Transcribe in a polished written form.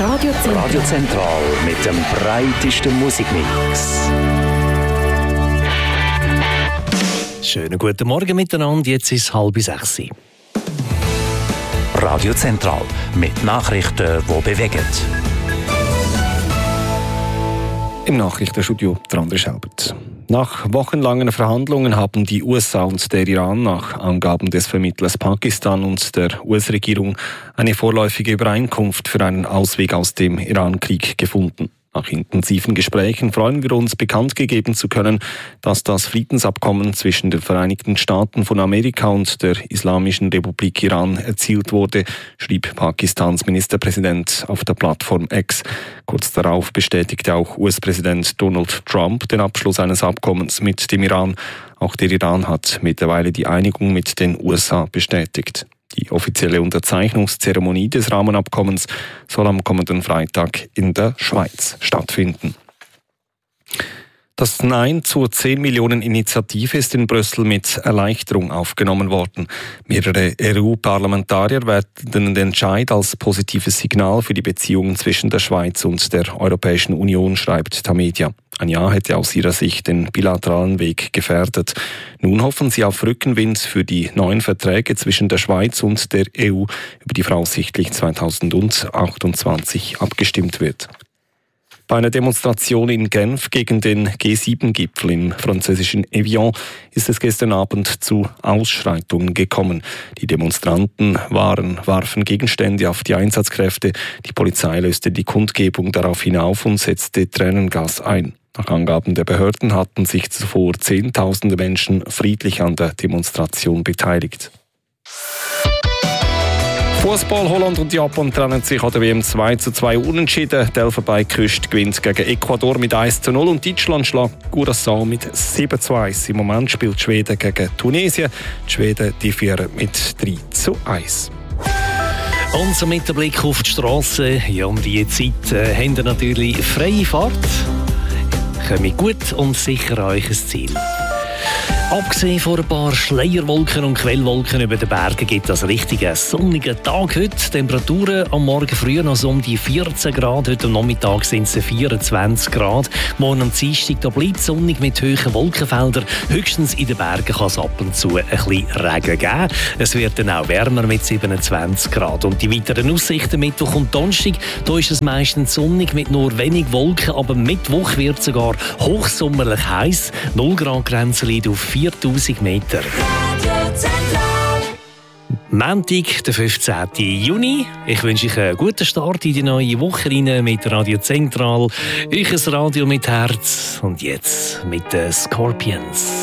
Radio Zentral mit dem breitesten Musikmix. Schönen guten Morgen miteinander, jetzt ist es 5:30. Radio Zentral mit Nachrichten, die bewegen. Im Nachrichtenstudio André Schelbert. Nach wochenlangen Verhandlungen haben die USA und der Iran nach Angaben des Vermittlers Pakistan und der US-Regierung eine vorläufige Übereinkunft für einen Ausweg aus dem Iran-Krieg gefunden. Nach intensiven Gesprächen freuen wir uns, bekannt gegeben zu können, dass das Friedensabkommen zwischen den Vereinigten Staaten von Amerika und der Islamischen Republik Iran erzielt wurde, schrieb Pakistans Ministerpräsident auf der Plattform X. Kurz darauf bestätigte auch US-Präsident Donald Trump den Abschluss eines Abkommens mit dem Iran. Auch der Iran hat mittlerweile die Einigung mit den USA bestätigt. Die offizielle Unterzeichnungszeremonie des Rahmenabkommens soll am kommenden Freitag in der Schweiz stattfinden. Das Nein zur 10-Millionen-Initiative ist in Brüssel mit Erleichterung aufgenommen worden. Mehrere EU-Parlamentarier werten den Entscheid als positives Signal für die Beziehungen zwischen der Schweiz und der Europäischen Union, schreibt Tamedia. Ein Ja hätte aus ihrer Sicht den bilateralen Weg gefährdet. Nun hoffen sie auf Rückenwind für die neuen Verträge zwischen der Schweiz und der EU, über die voraussichtlich 2028 abgestimmt wird. Bei einer Demonstration in Genf gegen den G7-Gipfel im französischen Evian ist es gestern Abend zu Ausschreitungen gekommen. Die Demonstranten warfen Gegenstände auf die Einsatzkräfte. Die Polizei löste die Kundgebung daraufhin auf und setzte Tränengas ein. Nach Angaben der Behörden hatten sich zuvor Zehntausende Menschen friedlich an der Demonstration beteiligt. Fußball: Holland und Japan trennen sich an der WM 2:2 unentschieden. Die Elfenbeinküste gewinnt gegen Ecuador mit 1:0 und Deutschland schlägt Curaçao mit 7:1. Im Moment spielt Schweden gegen Tunesien. Die Schweden führen mit 3:1. Und so mit dem Blick auf die Strasse, ja, um diese Zeit haben wir natürlich freie Fahrt. Kommt gut und sicher an euch Ziel. Abgesehen von ein paar Schleierwolken und Quellwolken über den Bergen gibt es einen richtigen sonnigen Tag heute. Temperaturen am Morgen früh noch so um die 14 Grad. Heute am Nachmittag sind es 24 Grad. Morgen am Dienstag da bleibt es sonnig mit hohen Wolkenfeldern. Höchstens in den Bergen kann es ab und zu ein bisschen Regen geben. Es wird dann auch wärmer mit 27 Grad. Und die weiteren Aussichten Mittwoch und Donnerstag, da ist es meistens sonnig mit nur wenig Wolken. Aber Mittwoch wird es sogar hochsommerlich heiß. 0 Grad Grenze liegt auf 4000 Meter. Montag, der 15. Juni. Ich wünsche euch einen guten Start in die neue Woche rein mit Radio Zentral. Euch ein Radio mit Herz. Und jetzt mit den Scorpions.